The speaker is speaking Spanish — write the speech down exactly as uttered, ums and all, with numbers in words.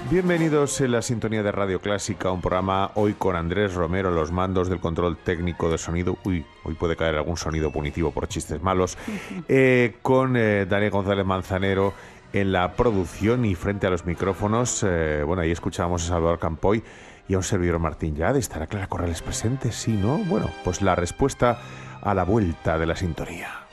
Bienvenidos en la sintonía de Radio Clásica, un programa hoy con Andrés Romero, los mandos del control técnico de sonido. Uy, hoy puede caer algún sonido punitivo por chistes malos. Eh, con eh, Daniel González Manzanero en la producción y frente a los micrófonos. Eh, bueno, ahí escuchábamos a Salvador Campoy y a un servidor Martín Yade. ¿Estará Clara Corrales presente? Sí, ¿no? Bueno, pues la respuesta a la vuelta de la sintonía.